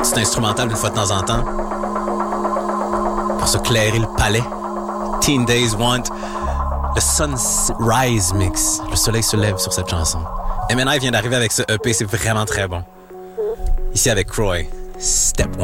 petite instrumentale une fois de temps en temps. Pour se clairer le palais. Teen Days Want. Le Sunrise Mix. Le soleil se lève sur cette chanson. MNI vient d'arriver avec ce EP, c'est vraiment très bon. Ici avec Croy. Step 1.